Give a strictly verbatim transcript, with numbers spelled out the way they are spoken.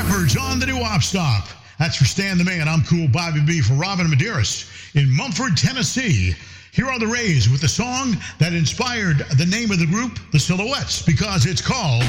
Shepard's on the new op stop. That's for Stan the Man. I'm Cool Bobby B for Robin Medeiros in Mumford, Tennessee. Here are the Rays with the song that inspired the name of the group, The Silhouettes, because it's called